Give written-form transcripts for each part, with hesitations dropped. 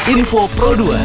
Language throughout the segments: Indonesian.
Info Pro 2.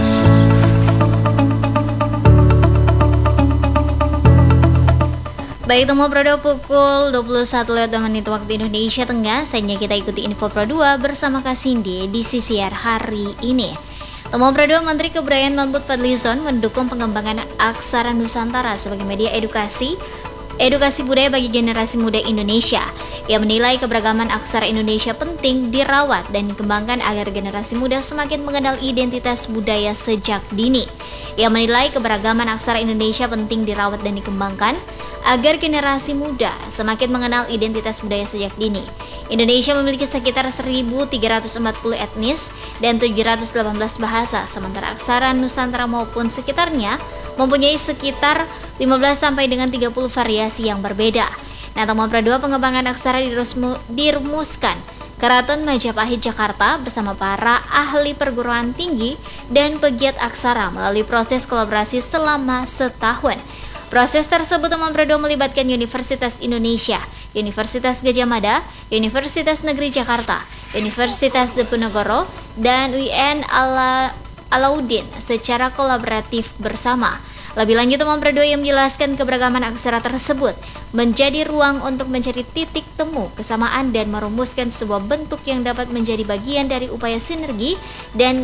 Baik, Temu Pro 2 pukul 21.02 waktu Indonesia Tengah. Saatnya kita ikuti Info Pro 2 bersama Kak Cindy di CCR hari ini. Temu Pro 2, Menteri Kebudayaan Mahfud Fadlizon mendukung pengembangan aksara Nusantara sebagai media edukasi budaya bagi generasi muda Indonesia. Ia menilai keberagaman aksara Indonesia penting dirawat dan dikembangkan agar generasi muda semakin mengenal identitas budaya sejak dini. Ia menilai keberagaman aksara Indonesia penting dirawat dan dikembangkan agar generasi muda semakin mengenal identitas budaya sejak dini. Indonesia memiliki sekitar 1.340 etnis dan 718 bahasa, sementara aksara Nusantara maupun sekitarnya mempunyai sekitar 15 sampai dengan 30 variasi yang berbeda. Nah, Temu Pro 2, pengembangan aksara dirumuskan Keraton Majapahit Jakarta bersama para ahli perguruan tinggi dan pegiat aksara melalui proses kolaborasi selama setahun. Proses tersebut, Temu Pro 2, melibatkan Universitas Indonesia, Universitas Gadjah Mada, Universitas Negeri Jakarta, Universitas Diponegoro, dan UIN Alauddin secara kolaboratif bersama. Lebih lanjut, Temu Pro 2 yang menjelaskan keberagaman aksara tersebut menjadi ruang untuk mencari titik temu kesamaan dan merumuskan sebuah bentuk yang dapat menjadi bagian dari upaya sinergi dan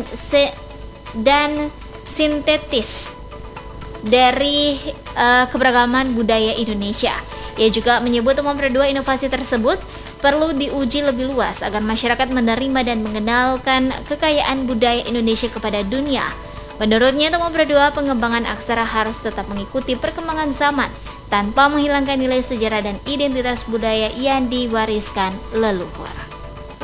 sintetis dari keberagaman budaya Indonesia. Ia juga menyebut, Temu Pro 2, inovasi tersebut perlu diuji lebih luas agar masyarakat menerima dan mengenalkan kekayaan budaya Indonesia kepada dunia. Menurutnya, Temu Pro 2, pengembangan aksara harus tetap mengikuti perkembangan zaman tanpa menghilangkan nilai sejarah dan identitas budaya yang diwariskan leluhur.